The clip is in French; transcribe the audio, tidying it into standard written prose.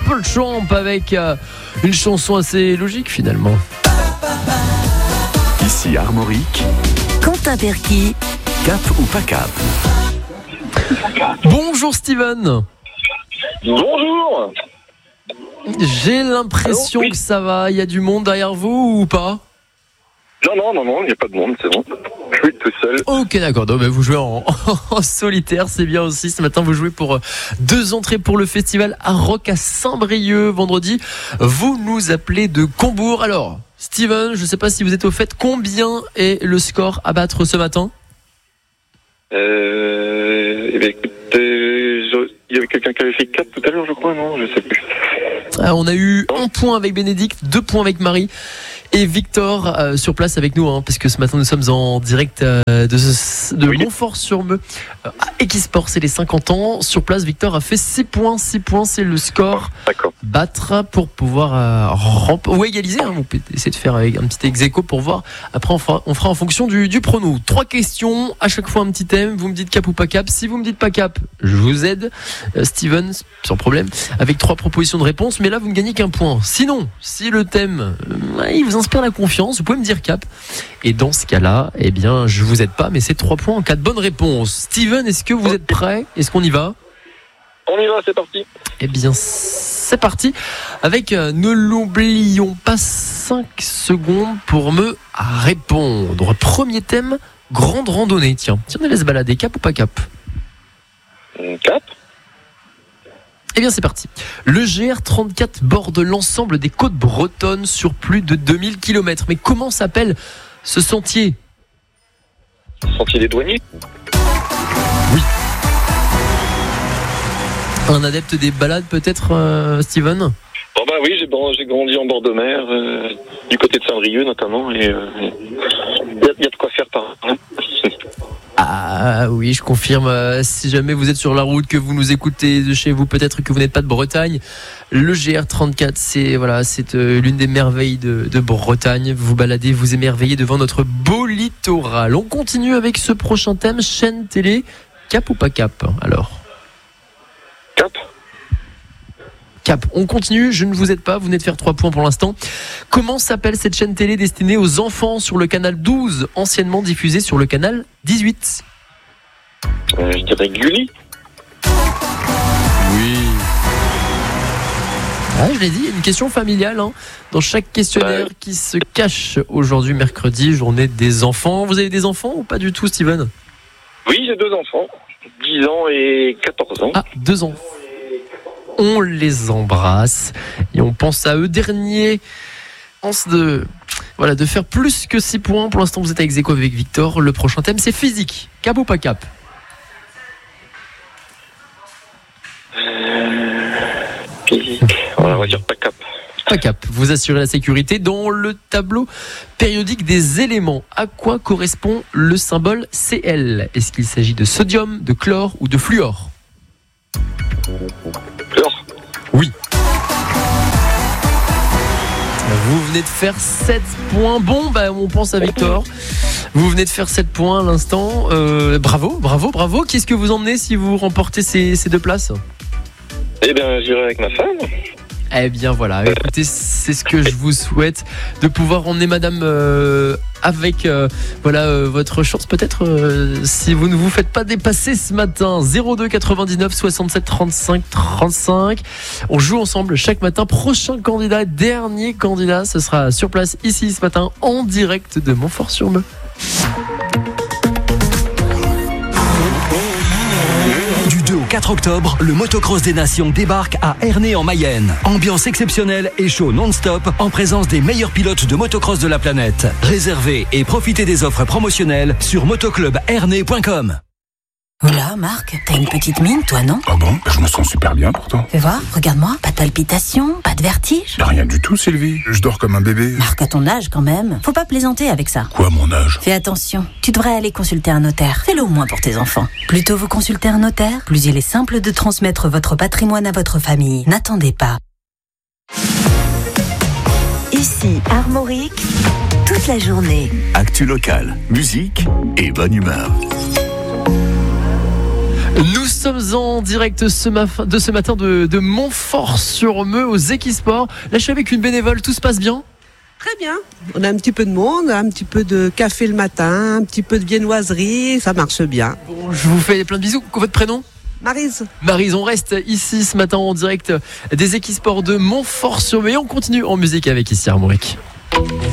Simple Champ avec une chanson assez logique finalement. Ici Armorique. Quentin Perky. Cap ou pas cap? Bonjour Steven. Bonjour. J'ai l'impression que ça va. Il y a du monde derrière vous ou pas? Non, il n'y a pas de monde, c'est bon. Je suis tout seul. Ok, d'accord. Donc, vous jouez en solitaire, c'est bien aussi. Ce matin, vous jouez pour 2 entrées pour le festival à Rock à Saint-Brieuc vendredi. Vous nous appelez de Combourg. Alors, Steven, je ne sais pas si vous êtes au fait. Combien est le score à battre ce matin? Écoutez, il y avait quelqu'un qui avait fait 4 tout à l'heure, je crois, non? Je sais plus. On a eu 1 point avec Bénédicte, 2 points avec Marie. Et Victor sur place avec nous, parce que ce matin nous sommes en direct de Montfort-sur-Meux. Equisport, c'est les 50 ans. Sur place, Victor a fait 6 points. 6 points, c'est le score. D'accord. Battre pour pouvoir ou égaliser. Vous pouvez essayer de faire un petit ex-aequo pour voir. Après, on fera en fonction du prono. 3 questions, à chaque fois un petit thème. Vous me dites cap ou pas cap. Si vous me dites pas cap, je vous aide. Steven, sans problème, avec 3 propositions de réponse. Mais là, vous ne gagnez qu'un point. Sinon, si le thème, il vous inspire la confiance, vous pouvez me dire cap. Et dans ce cas-là, je vous aide pas, mais c'est 3 points en cas de bonne réponse. Steven, est-ce que vous êtes prêt? Est-ce qu'on y va? On y va, c'est parti. C'est parti. Avec, ne l'oublions pas, 5 secondes pour me répondre. Premier thème, grande randonnée. Tiens, on laisse balader. Cap ou pas cap? Cap. C'est parti. Le GR34 borde l'ensemble des côtes bretonnes sur plus de 2000 km. Mais comment s'appelle ce sentier? Sentier des douaniers. Oui. Un adepte des balades peut-être, Steven? Oui, j'ai grandi en bord de mer, du côté de Saint-Brieuc notamment, et il y a de quoi faire par là. Ah oui, je confirme. Si jamais vous êtes sur la route, que vous nous écoutez de chez vous, peut-être que vous n'êtes pas de Bretagne, le GR34, c'est l'une des merveilles de Bretagne. Vous vous baladez, vous émerveillez devant notre beau littoral. On continue avec ce prochain thème, chaîne télé. Cap ou pas cap? Alors, cap. Cap. On continue, je ne vous aide pas, vous venez de faire 3 points pour l'instant. Comment s'appelle cette chaîne télé destinée aux enfants sur le canal 12, anciennement diffusée sur le canal 18? Je dirais Gulli. Oui. Je l'ai dit, une question familiale dans chaque questionnaire qui se cache aujourd'hui, mercredi, journée des enfants. Vous avez des enfants ou pas du tout, Steven? Oui, j'ai 2 enfants, 10 ans et 14 ans. 2 ans. On les embrasse et on pense à eux. Dernier chance de faire plus que 6 points. Pour l'instant, vous êtes avec ex-aequo avec Victor. Le prochain thème, c'est physique. Cap ou pas cap? Physique. On va dire pas cap. Pas cap. Vous assurez la sécurité dans le tableau périodique des éléments. À quoi correspond le symbole Cl? Est-ce qu'il s'agit de sodium, de chlore ou de fluor? Chlore. Oui. Vous venez de faire 7 points. On pense à Victor. Vous venez de faire 7 points à l'instant. Bravo. Qui est-ce que vous emmenez si vous remportez ces 2 places? J'irai avec ma femme. Voilà, écoutez, c'est ce que je vous souhaite, de pouvoir emmener madame avec votre chance peut-être, si vous ne vous faites pas dépasser ce matin. 02 99 67 35 35. On joue ensemble chaque matin. Prochain candidat, dernier candidat, ce sera sur place ici ce matin en direct de Montfort-sur-Meux. Du 2 au 4 octobre, le Motocross des Nations débarque à Ernée en Mayenne. Ambiance exceptionnelle et show non-stop en présence des meilleurs pilotes de motocross de la planète. Réservez et profitez des offres promotionnelles sur motoclubernée.com. Oula, Marc, t'as une petite mine, toi, non? Ah bon? Je me sens super bien pourtant. Fais voir, regarde-moi. Pas de palpitations, pas de vertige? Rien du tout, Sylvie. Je dors comme un bébé. Marc, à ton âge, quand même. Faut pas plaisanter avec ça. Quoi, mon âge? Fais attention. Tu devrais aller consulter un notaire. Fais-le au moins pour tes enfants. Plus tôt vous consultez un notaire, plus il est simple de transmettre votre patrimoine à votre famille. N'attendez pas. Ici, Armorique, toute la journée. Actu locale, musique et bonne humeur. Nous sommes en direct de ce matin de Montfort-sur-Meux aux Equisports. Là, je suis avec une bénévole, tout se passe bien ? Très bien. On a un petit peu de monde, un petit peu de café le matin, un petit peu de viennoiserie, ça marche bien. Bon, je vous fais plein de bisous. Votre prénom ? Maryse. Maryse, on reste ici ce matin en direct des Equisports de Montfort-sur-Meux. On continue en musique avec ici Armorique.